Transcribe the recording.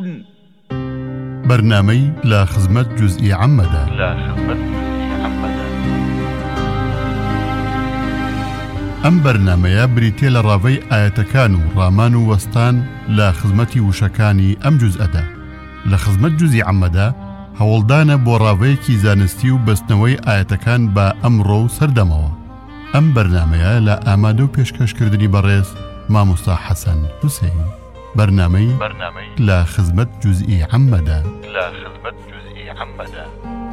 بەرنامەی لە خزمەت جوزئی عەممەدا. ئەم بەرنامەیە بریتیە لە ڕاوەی ئاەتەکان و ڕامان و وەستان لە خزمەتی وشەکانی ئەم جوزئەدا. لە خزمەت جوزئی عەممەدا هەوڵدانە بۆ ڕاوەیەکی زانستی و بەستنەوەی ئاەتەکان بە ئەمڕۆ و سەردەمەوە. ئەم بەرنامەیە لە ئامادە و پێشکەشکردنی بەڕێز مامۆستا حەسەن حوسێن. بەرنامەی لە خزمەت جوزئی عەممەدا.